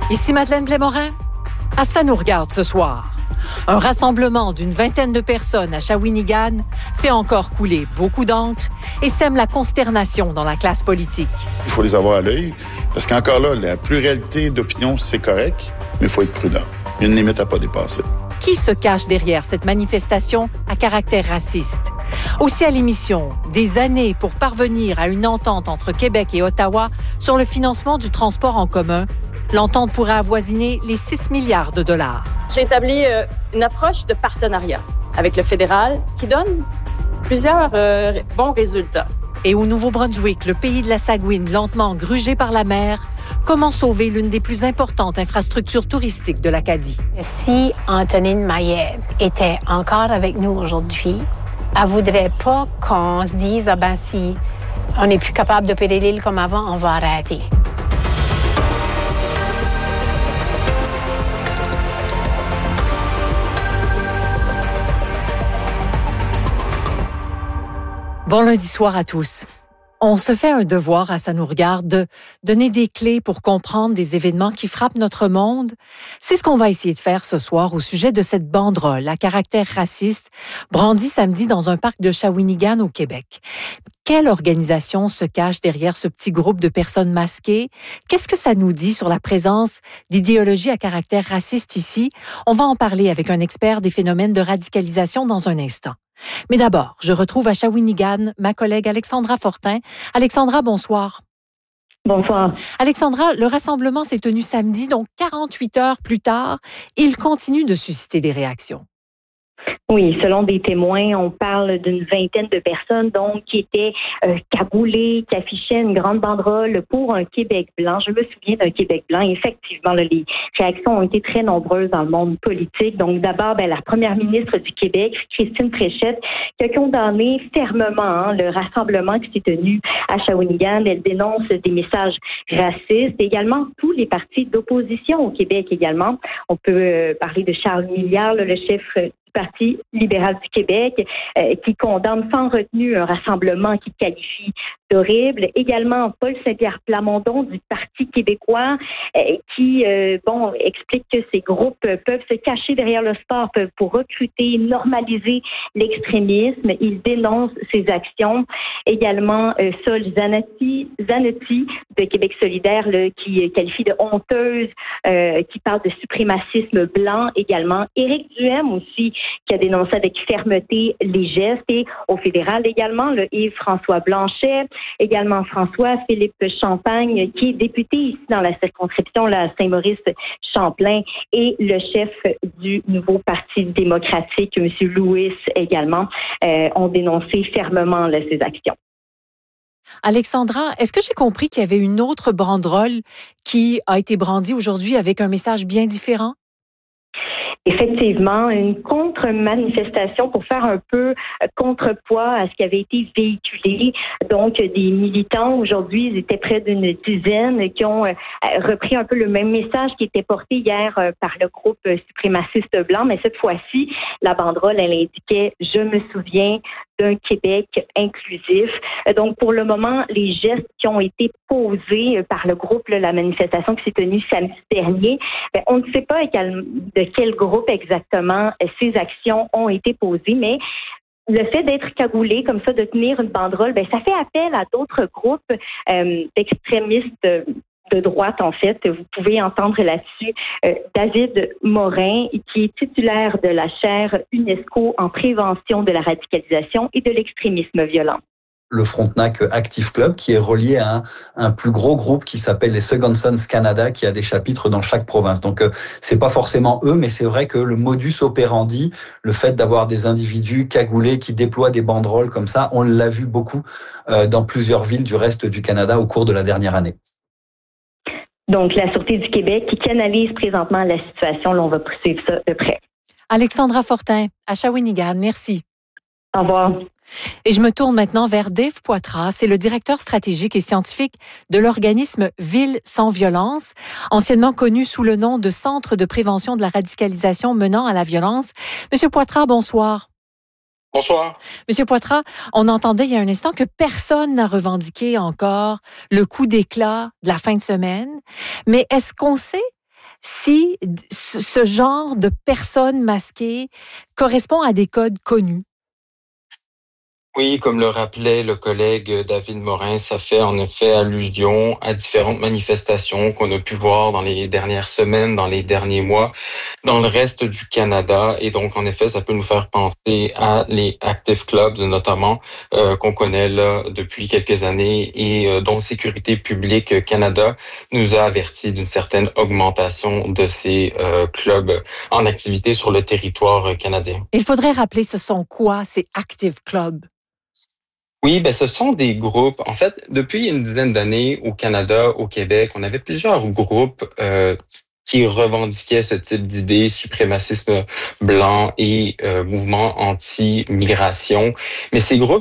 Ici Madeleine Blais-Morin. À Ça nous regarde ce soir. Un rassemblement d'une vingtaine de personnes à Shawinigan fait encore couler beaucoup d'encre et sème la consternation dans la classe politique. Il faut les avoir à l'œil, parce qu'encore là, la pluralité d'opinions, c'est correct, mais il faut être prudent. Il y a une limite à pas dépasser. Qui se cache derrière cette manifestation à caractère raciste? Aussi à l'émission, des années pour parvenir à une entente entre Québec et Ottawa sur le financement du transport en commun. L'entente pourrait avoisiner les 6 milliards de dollars. J'ai établi une approche de partenariat avec le fédéral qui donne plusieurs bons résultats. Et au Nouveau-Brunswick, le pays de la Saguine, lentement grugé par la mer, comment sauver l'une des plus importantes infrastructures touristiques de l'Acadie? Si Antonine Maillet était encore avec nous aujourd'hui, elle voudrait pas qu'on se dise, si on n'est plus capable d'opérer l'île comme avant, on va arrêter. Bon lundi soir à tous. On se fait un devoir, à Ça nous regarde, de donner des clés pour comprendre des événements qui frappent notre monde. C'est ce qu'on va essayer de faire ce soir au sujet de cette banderole à caractère raciste brandie samedi dans un parc de Shawinigan au Québec. Quelle organisation se cache derrière ce petit groupe de personnes masquées? Qu'est-ce que ça nous dit sur la présence d'idéologies à caractère raciste ici? On va en parler avec un expert des phénomènes de radicalisation dans un instant. Mais d'abord, je retrouve à Shawinigan ma collègue Alexandra Fortin. Alexandra, bonsoir. Bonsoir. Alexandra, le rassemblement s'est tenu samedi, donc 48 heures plus tard. Il continue de susciter des réactions. Oui, selon des témoins, on parle d'une vingtaine de personnes donc qui étaient cagoulées, qui affichaient une grande banderole pour un Québec blanc. Je me souviens d'un Québec blanc. Effectivement, les réactions ont été très nombreuses dans le monde politique. Donc d'abord, la première ministre du Québec, Christine Fréchette, qui a condamné fermement le rassemblement qui s'est tenu à Shawinigan. Elle dénonce des messages racistes. Également, tous les partis d'opposition au Québec également. On peut parler de Charles Milliard, le chef Parti libéral du Québec, qui condamne sans retenue un rassemblement qui qualifie d'horrible. Également, Paul Saint-Pierre Plamondon du Parti québécois, qui explique que ces groupes peuvent se cacher derrière le sport, peuvent pour recruter, normaliser l'extrémisme. Il dénonce ces actions. Également, Sol Zanetti de Québec solidaire, qui qualifie de honteuse, qui parle de suprémacisme blanc également. Éric Duhem aussi, qui a dénoncé avec fermeté les gestes. Et au fédéral également, le Yves-François Blanchet, également François-Philippe Champagne, qui est député ici dans la circonscription la Saint-Maurice-Champlain, et le chef du nouveau Parti démocratique, M. Lewis également, ont dénoncé fermement ces actions. Alexandra, est-ce que j'ai compris qu'il y avait une autre banderole qui a été brandie aujourd'hui avec un message bien différent? Effectivement, une contre-manifestation pour faire un peu contrepoids à ce qui avait été véhiculé. Donc, des militants, aujourd'hui, ils étaient près d'une dizaine qui ont repris un peu le même message qui était porté hier par le groupe suprémaciste blanc. Mais cette fois-ci, la banderole, elle indiquait « Je me souviens d'un Québec inclusif ». Donc, pour le moment, les gestes qui ont été posés par le groupe, la manifestation qui s'est tenue samedi dernier, on ne sait pas de quel groupe exactement ces actions ont été posées, mais le fait d'être cagoulé comme ça, de tenir une banderole, ça fait appel à d'autres groupes extrémistes de droite, en fait. Vous pouvez entendre là-dessus David Morin, qui est titulaire de la chaire UNESCO en prévention de la radicalisation et de l'extrémisme violent. Le Frontenac Active Club, qui est relié à un plus gros groupe qui s'appelle les Second Sons Canada, qui a des chapitres dans chaque province. Donc, c'est pas forcément eux, mais c'est vrai que le modus operandi, le fait d'avoir des individus cagoulés qui déploient des banderoles comme ça, on l'a vu beaucoup dans plusieurs villes du reste du Canada au cours de la dernière année. Donc, la Sûreté du Québec qui canalise présentement la situation, là, on va poursuivre ça de près. Alexandra Fortin, à Shawinigan, merci. Au revoir. Et je me tourne maintenant vers Dave Poitras, c'est le directeur stratégique et scientifique de l'organisme Ville sans violence, anciennement connu sous le nom de Centre de prévention de la radicalisation menant à la violence. Monsieur Poitras, bonsoir. Bonsoir. Monsieur Poitras, on entendait il y a un instant que personne n'a revendiqué encore le coup d'éclat de la fin de semaine, mais est-ce qu'on sait si ce genre de personnes masquées correspond à des codes connus. Oui, comme le rappelait le collègue David Morin, ça fait en effet allusion à différentes manifestations qu'on a pu voir dans les dernières semaines, dans les derniers mois, dans le reste du Canada. Et donc, en effet, ça peut nous faire penser à les Active Clubs, notamment, qu'on connaît là depuis quelques années et dont Sécurité publique Canada nous a averti d'une certaine augmentation de ces clubs en activité sur le territoire canadien. Il faudrait rappeler ce sont quoi ces Active Clubs? Oui, ben ce sont des groupes. En fait, depuis une dizaine d'années au Canada, au Québec, on avait plusieurs groupes qui revendiquaient ce type d'idées, suprémacisme blanc et mouvement anti-migration. Mais ces groupes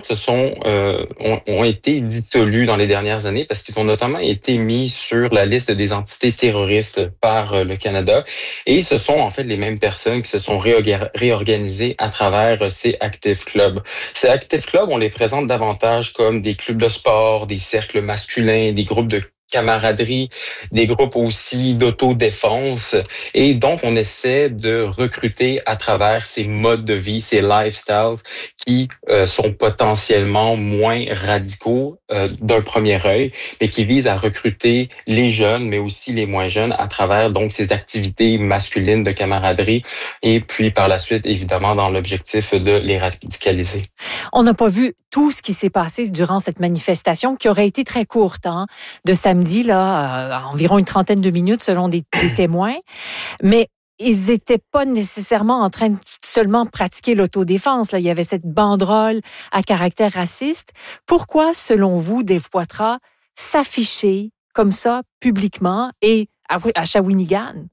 ont été dissolus dans les dernières années parce qu'ils ont notamment été mis sur la liste des entités terroristes par le Canada. Et ce sont en fait les mêmes personnes qui se sont réorganisées à travers ces Active Clubs. Ces Active Clubs, on les présente davantage comme des clubs de sport, des cercles masculins, des groupes de camaraderie, des groupes aussi d'autodéfense. Et donc, on essaie de recruter à travers ces modes de vie, ces lifestyles qui sont potentiellement moins radicaux d'un premier œil, mais qui visent à recruter les jeunes, mais aussi les moins jeunes à travers donc ces activités masculines de camaraderie et puis par la suite, évidemment, dans l'objectif de les radicaliser. On n'a pas vu tout ce qui s'est passé durant cette manifestation qui aurait été très courte, de samedi, là, environ une trentaine de minutes selon des témoins. Mais ils n'étaient pas nécessairement en train de seulement pratiquer l'autodéfense. Là. Il y avait cette banderole à caractère raciste. Pourquoi, selon vous, Dave Poitras, s'afficher comme ça publiquement et à Shawinigan?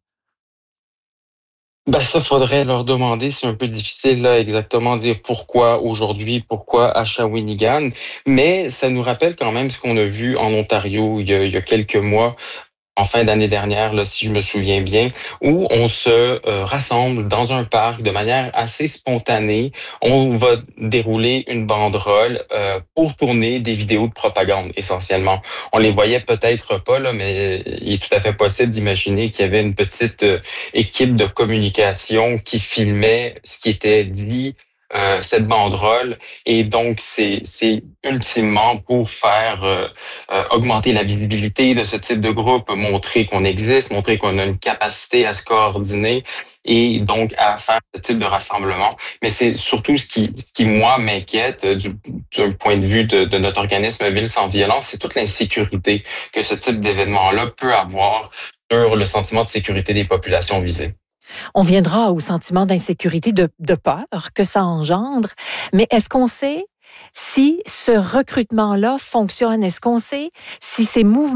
Ben ça, faudrait leur demander. C'est un peu difficile là exactement dire pourquoi aujourd'hui, pourquoi à Shawinigan. Mais ça nous rappelle quand même ce qu'on a vu en Ontario il y a quelques mois. En fin d'année dernière, là, si je me souviens bien, où on se rassemble dans un parc de manière assez spontanée. On va dérouler une banderole pour tourner des vidéos de propagande, essentiellement. On les voyait peut-être pas, là, mais il est tout à fait possible d'imaginer qu'il y avait une petite équipe de communication qui filmait ce qui était dit, cette banderole. Et donc, c'est ultimement pour faire augmenter la visibilité de ce type de groupe, montrer qu'on existe, montrer qu'on a une capacité à se coordonner et donc à faire ce type de rassemblement. Mais c'est surtout ce qui moi, m'inquiète d'un point de vue de notre organisme Ville sans violence, c'est toute l'insécurité que ce type d'événement-là peut avoir sur le sentiment de sécurité des populations visées. On viendra au sentiment d'insécurité, de peur que ça engendre. Mais est-ce qu'on sait si ce recrutement-là fonctionne? Est-ce qu'on sait si ces mouvements